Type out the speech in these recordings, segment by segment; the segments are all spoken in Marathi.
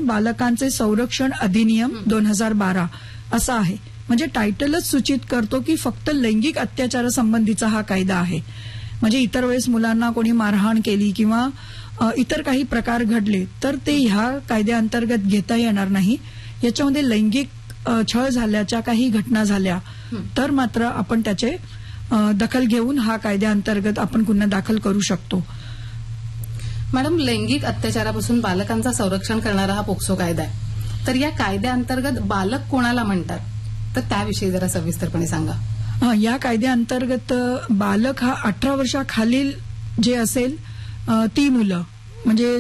बालकांचे संरक्षण अधिनियम 2012 असा आहे. म्हणजे टायटलच सूचित करतो की फक्त लैंगिक अत्याचारासंबंधीचा हा कायदा आहे. म्हणजे इतर वेळेस मुलांना कोणी मारहाण केली किंवा इतर काही प्रकार घडले तर ते ह्या कायद्याअंतर्गत घेता येणार नाही. याच्यामध्ये लैंगिक छळ झाल्याच्या काही घटना झाल्या तर मात्र आपण त्याचे दखल घेऊन हा कायद्याअंतर्गत आपण गुन्हा दाखल करू शकतो. मॅडम, लैंगिक अत्याचारापासून बालकांचं संरक्षण करणारा हा पोक्सो कायदा आहे. तर या कायद्याअंतर्गत बालक कोणाला म्हणतात तर त्याविषयी जरा सविस्तरपणे सांगा. या कायद्याअंतर्गत बालक हा 18 वर्षाखालील जे असेल ती मुलं म्हणजे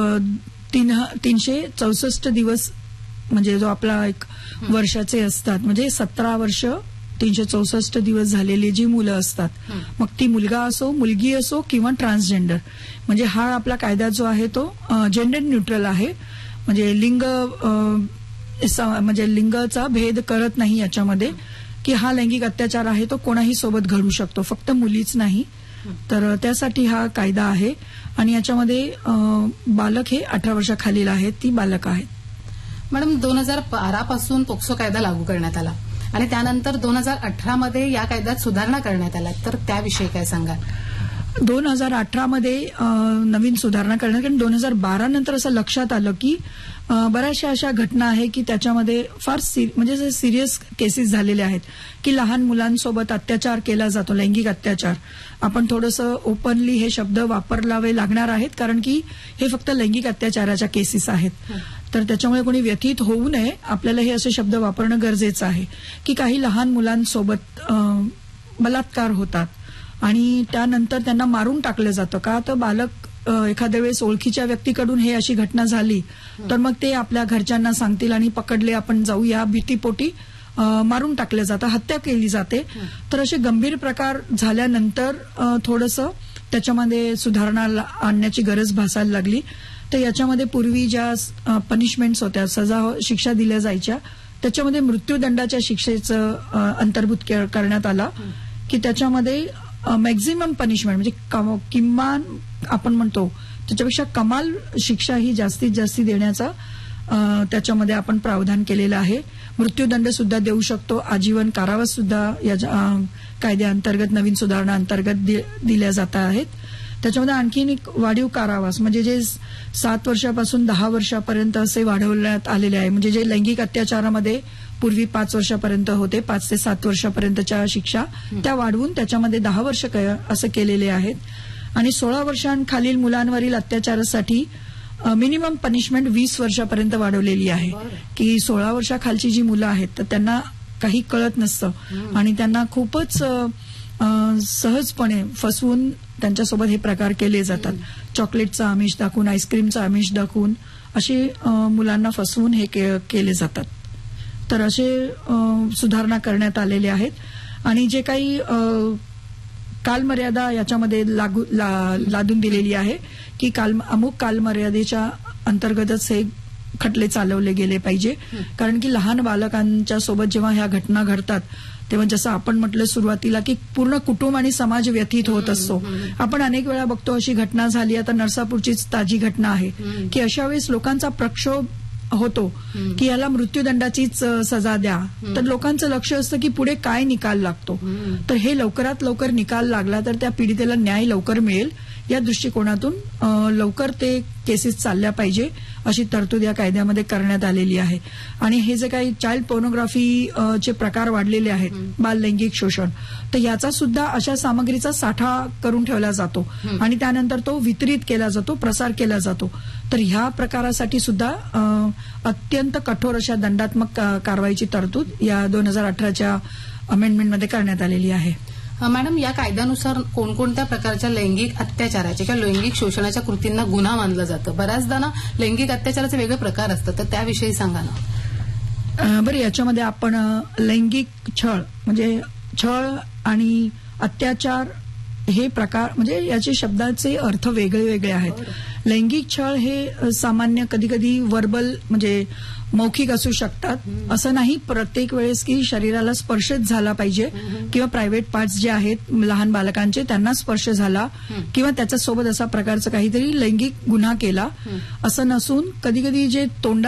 364 दिवस म्हणजे जो आपला एक वर्षाचे असतात म्हणजे 17 वर्ष 364 दिवस झालेली जी मुलं असतात, मग ती मुलगा असो मुलगी असो किंवा ट्रान्सजेंडर, म्हणजे हा आपला कायदा जो आहे तो जेंडर न्यूट्रल आहे. म्हणजे लिंगाचा भेद करत नाही याच्यामध्ये की हा लैंगिक अत्याचार आहे तो कोणाही सोबत घडू शकतो, फक्त मुलीच नाही. तर त्यासाठी हा कायदा आहे आणि याच्यामध्ये बालक हे 18 वर्षाखालील आहेत ती बालक आहेत. मॅडम, 2012 पासून पोक्सो कायदा लागू करण्यात आला आणि त्यानंतर 2018 मध्ये या कायद्यात सुधारणा करण्यात आल्या, तर त्याविषयी काय सांगाल? 2018 मध्ये नवीन सुधारणा करण्यात, कारण 2012 नंतर असं लक्षात आलं की बऱ्याचशा अशा घटना आहे की त्याच्यामध्ये फार म्हणजे सिरियस केसेस झालेले आहेत की लहान मुलांसोबत अत्याचार केला जातो, लैंगिक अत्याचार. आपण थोडंसं ओपनली हे शब्द वापरावे लागणार आहेत कारण की हे फक्त लैंगिक अत्याचाराच्या केसेस आहेत. तर त्याच्यामुळे कोणी व्यथित होऊ नये, आपल्याला हे असे शब्द वापरणं गरजेचं आहे की काही लहान मुलांसोबत बलात्कार होतात आणि त्यानंतर त्यांना मारून टाकलं जातं. का तर बालक एखाद्या वेळेस ओळखीच्या व्यक्तीकडून हे अशी घटना झाली तर मग ते आपल्या घरच्यांना सांगतील आणि पकडले आपण जाऊ या भीतीपोटी मारून टाकलं जातं, हत्या केली जाते. तर असे गंभीर प्रकार झाल्यानंतर थोडंसं त्याच्यामध्ये सुधारणा आणण्याची गरज भासायला लागली. तर याच्यामध्ये पूर्वी ज्या पनिशमेंट्स होत्या, शिक्षा दिल्या जायच्या, त्याच्यामध्ये मृत्यूदंडाच्या शिक्षेचं अंतर्भूत करण्यात आला की त्याच्यामध्ये मॅक्झिमम पनिशमेंट म्हणजे किमान आपण म्हणतो त्याच्यापेक्षा कमाल शिक्षा ही जास्तीत जास्त देण्याचा त्याच्यामध्ये आपण प्रावधान केलेलं आहे. मृत्यूदंड सुद्धा देऊ शकतो, आजीवन कारावास सुद्धा या कायद्याअंतर्गत नवीन सुधारणा अंतर्गत दिल्या जात आहेत. त्याच्यामध्ये आणखीन एक वाढीव कारावास म्हणजे जे 7 वर्षापासून 10 वर्षापर्यंत असे वाढवण्यात आलेले आहे. म्हणजे जे लैंगिक अत्याचारामध्ये पूर्वी 5 वर्षापर्यंत होते, 5 ते 7 वर्षापर्यंतच्या शिक्षा त्या वाढवून त्याच्यामध्ये 10 वर्ष असं केलेले आहेत. आणि 16 वर्षांखालील मुलांवरील अत्याचारासाठी मिनिमम पनिशमेंट 20 वर्षापर्यंत वाढवलेली आहे की 16 वर्षाखालची जी मुलं आहेत तर त्यांना काही कळत नसतं आणि त्यांना खूपच सहजपणे फसवून त्यांच्यासोबत हे प्रकार केले जातात. चॉकलेटचं आमिष दाखवून, आईस्क्रीमचं आमिष दाखवून असे मुलांना फसवून हे केले जातात. तर असे सुधारणा करण्यात आलेले आहेत आणि जे काही कालमर्यादा याच्यामध्ये लादून दिलेली आहे की अमुक कालमर्यादेच्या अंतर्गतच हे खटले चालवले गेले पाहिजे. कारण की लहान बालकांच्या सोबत जेव्हा ह्या घटना घडतात तेव्हा जसं आपण म्हटलं सुरुवातीला की पूर्ण कुटुंब आणि समाज व्यथित होत असतो. आपण अनेक वेळा बघतो अशी घटना झाली, आता नरसापूरचीच ताजी घटना आहे की अशा वेळेस लोकांचा प्रक्षोभ होतो की याला मृत्यूदंडाचीच सजा द्या. तर लोकांचं लक्ष असतं की पुढे काय निकाल लागतो. तर हे लवकरात लवकर निकाल लागला तर त्या पीडितेला न्याय लवकर मिळेल या दृष्टिकोनातून लवकर ते केसेस चालल्या पाहिजे अशी तरतूद या कायद्यामध्ये करण्यात आलेली आहे. आणि हे जे काही चाइल्ड पोर्नोग्राफीचे प्रकार वाढलेले आहेत, बाल लैंगिक शोषण, तर याचा सुद्धा अशा सामग्रीचा साठा करून ठेवला जातो आणि त्यानंतर तो वितरित केला जातो, प्रसार केला जातो. तर ह्या प्रकारासाठी सुद्धा अत्यंत कठोर अशा दंडात्मक कारवाईची तरतूद या 2018च्या अमेंडमेंटमध्ये करण्यात आलेली आहे. मॅडम, या कायद्यानुसार कोणकोणत्या प्रकारच्या लैंगिक अत्याचाराच्या किंवा लैंगिक शोषणाच्या कृतींना गुन्हा मानलं जातं? बऱ्याचदा ना लैंगिक अत्याचाराचे वेगळे प्रकार असतात, तर त्याविषयी सांगा ना. बरं, याच्यामध्ये आपण लैंगिक छळ म्हणजे छळ आणि अत्याचार हे प्रकार म्हणजे याचे शब्दाचे अर्थ वेगळे वेगळे आहेत. लैंगिक छळ हे सामान्य कधी कधी वर्बल म्हणजे मौखिक असू शकतात. असं नाही प्रत्येक वेळेस की शरीराला स्पर्शच झाला पाहिजे किंवा प्रायव्हेट पार्ट्स जे आहेत लहान बालकांचे त्यांना स्पर्श झाला किंवा त्याच्यासोबत असा प्रकारचं काहीतरी लैंगिक गुन्हा केला असं नसून कधी कधी जे